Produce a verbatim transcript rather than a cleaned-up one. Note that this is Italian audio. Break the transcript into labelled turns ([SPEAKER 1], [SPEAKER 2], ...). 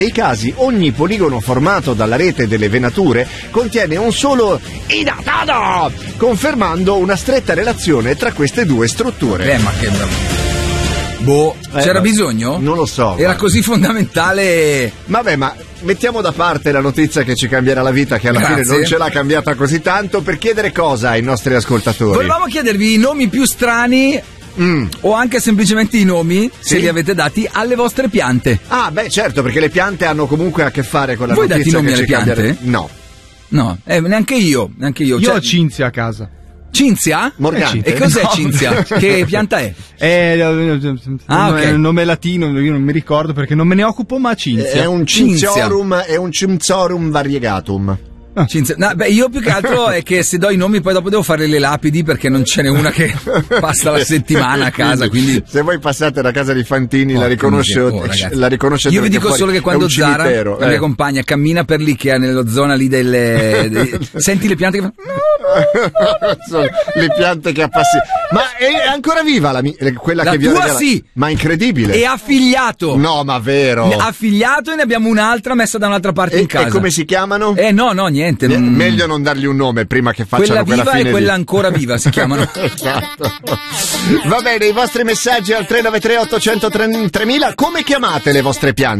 [SPEAKER 1] Nei casi, ogni poligono formato dalla rete delle venature contiene un solo idatado, confermando una stretta relazione tra queste due strutture.
[SPEAKER 2] Eh, ma che... Boh,
[SPEAKER 1] Eh,
[SPEAKER 2] c'era
[SPEAKER 1] no,
[SPEAKER 2] bisogno?
[SPEAKER 1] Non lo so.
[SPEAKER 2] Era
[SPEAKER 1] guarda.
[SPEAKER 2] così fondamentale.
[SPEAKER 1] Vabbè, ma mettiamo da parte la notizia che ci cambierà la vita, che alla
[SPEAKER 2] Grazie.
[SPEAKER 1] fine non ce l'ha cambiata così tanto, per chiedere cosa ai nostri ascoltatori.
[SPEAKER 2] Volevamo chiedervi i nomi più strani
[SPEAKER 1] Mm.
[SPEAKER 2] o anche semplicemente i nomi, se
[SPEAKER 1] Sì.
[SPEAKER 2] li avete dati, alle vostre piante.
[SPEAKER 1] Ah, beh, certo, perché le piante hanno comunque a che fare con la
[SPEAKER 2] Voi date
[SPEAKER 1] notizia
[SPEAKER 2] i nomi
[SPEAKER 1] che
[SPEAKER 2] alle
[SPEAKER 1] ci cambierà-
[SPEAKER 2] piante?
[SPEAKER 1] No.
[SPEAKER 2] No, eh, neanche io, neanche io.
[SPEAKER 3] Io
[SPEAKER 2] Cioè-
[SPEAKER 3] ho Cinzia a casa.
[SPEAKER 2] Cinzia?
[SPEAKER 1] Morgante?
[SPEAKER 2] E cos'è
[SPEAKER 3] No.
[SPEAKER 2] Cinzia? Che pianta è?
[SPEAKER 3] È
[SPEAKER 2] Ah,
[SPEAKER 3] un
[SPEAKER 2] ok.
[SPEAKER 3] nome latino, io non mi ricordo perché non me ne occupo, ma Cinzia.
[SPEAKER 1] È un
[SPEAKER 2] Cinzia.
[SPEAKER 1] Cinziorum, è un Cinziorum variegatum.
[SPEAKER 2] Cinzia. No, beh, io più che altro è che se do i nomi poi dopo devo fare le lapidi perché non ce n'è una che passa la settimana a casa, quindi...
[SPEAKER 1] se voi passate da casa di Fantini,
[SPEAKER 2] Oh,
[SPEAKER 1] la riconosce,
[SPEAKER 2] oh, ragazzi.
[SPEAKER 1] la riconoscete.
[SPEAKER 2] Io vi
[SPEAKER 1] perché
[SPEAKER 2] dico
[SPEAKER 1] fuori
[SPEAKER 2] solo che
[SPEAKER 1] è
[SPEAKER 2] quando
[SPEAKER 1] un
[SPEAKER 2] Zara,
[SPEAKER 1] cimitero,
[SPEAKER 2] la mia
[SPEAKER 1] eh.
[SPEAKER 2] compagna, cammina per lì che è nella zona lì delle... dei- senti le piante che fanno...
[SPEAKER 1] Sono le piante che appassi. Ma è ancora viva la mi- quella
[SPEAKER 2] La
[SPEAKER 1] che vi ho
[SPEAKER 2] tua
[SPEAKER 1] regalato?
[SPEAKER 2] sì.
[SPEAKER 1] Ma incredibile.
[SPEAKER 2] È affiliato.
[SPEAKER 1] No, ma vero.
[SPEAKER 2] Ne- Affiliato e ne abbiamo un'altra messa da un'altra parte
[SPEAKER 1] E,
[SPEAKER 2] in casa.
[SPEAKER 1] e come si chiamano?
[SPEAKER 2] Eh no, no, niente.
[SPEAKER 1] Me-
[SPEAKER 2] non-
[SPEAKER 1] Meglio non dargli un nome prima che facciano
[SPEAKER 2] Quella
[SPEAKER 1] quella
[SPEAKER 2] viva
[SPEAKER 1] fine
[SPEAKER 2] e quella
[SPEAKER 1] di-
[SPEAKER 2] ancora viva si chiamano.
[SPEAKER 1] Esatto. Va bene, i vostri messaggi al tre nove tre otto zero zero tre mila. Come chiamate le vostre piante?